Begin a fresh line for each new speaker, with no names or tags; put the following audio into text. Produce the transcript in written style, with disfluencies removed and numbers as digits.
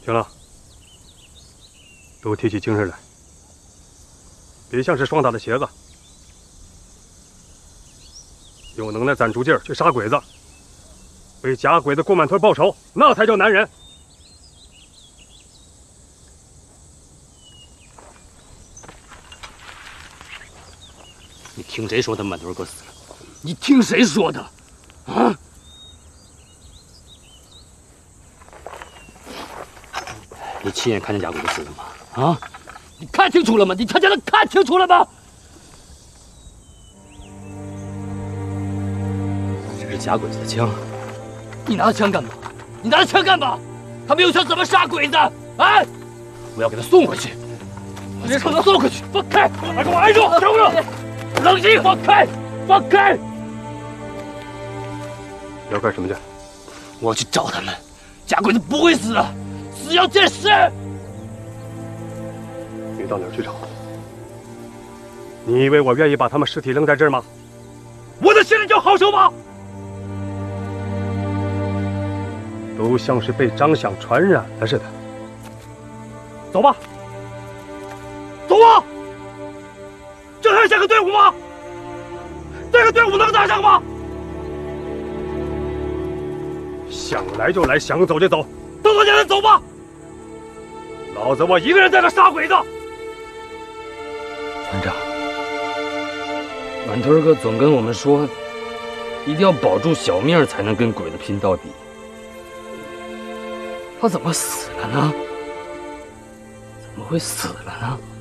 行了，都提起精神来，别像是霜打的鞋子。有能耐攒足劲儿去杀鬼子，为假鬼子过满屯报仇，那才叫男人。
你听谁说他满屯哥死了？你听谁说的？啊？你亲眼看见假鬼子死的吗？啊？你看清楚了吗？你他娘的看清楚了吗？这是假鬼子的枪，你拿着枪干嘛？你拿着枪干嘛？他没有枪怎么杀鬼子？啊！我要给他送回去，我得给他送回去！放开！快给我挨住！听不住！冷静！放开！放开！
你要干什么去？
我要去找他们。假鬼子不会死的，死要见尸。
你到哪儿去找？你以为我愿意把他们尸体扔在这儿吗？我的心里就好受吗？都像是被张想传染了似的。走吧，走啊！这还像个队伍吗？这个队伍能打仗吗？想来就来，想走就走，都从现在走吧！老子我一个人在这杀鬼子。
团长，满屯哥总跟我们说，一定要保住小命才能跟鬼子拼到底。他怎么死了呢？怎么会死了呢？